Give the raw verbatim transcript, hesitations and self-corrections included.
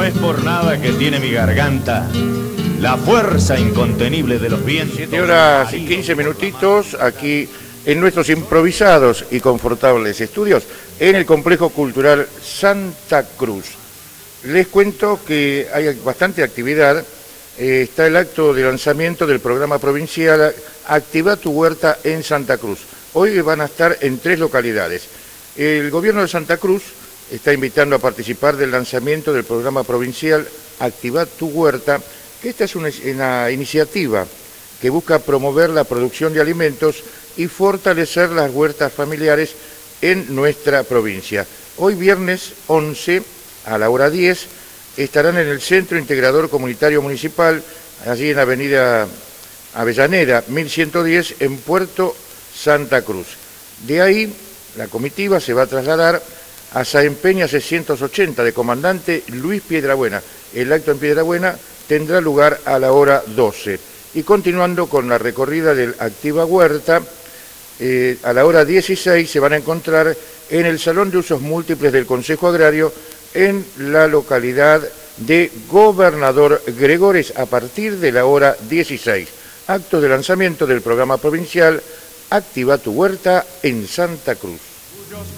es por nada que tiene mi garganta la fuerza incontenible de los vientos. siete horas y quince minutitos aquí en nuestros improvisados y confortables estudios en el Complejo Cultural Santa Cruz. Les cuento que hay bastante actividad. Eh, está el acto de lanzamiento del programa provincial Activa tu Huerta en Santa Cruz. Hoy van a estar en tres localidades. El gobierno de Santa Cruz está invitando a participar del lanzamiento del programa provincial Activa tu Huerta, que esta es una, una iniciativa que busca promover la producción de alimentos y fortalecer las huertas familiares en nuestra provincia. Hoy viernes once a la hora diez estarán en el Centro Integrador Comunitario Municipal, allí en Avenida Avellaneda mil ciento diez en Puerto Santa Cruz. De ahí la comitiva se va a trasladar a Sáenz Peña seiscientos ochenta de Comandante Luis Piedrabuena. El acto en Piedrabuena tendrá lugar a la hora doce. Y continuando con la recorrida del Activa Huerta, eh, a la hora dieciséis se van a encontrar en el Salón de Usos Múltiples del Consejo Agrario en la localidad de Gobernador Gregores a partir de la hora dieciséis. Acto de lanzamiento del programa provincial Activa tu Huerta en Santa Cruz.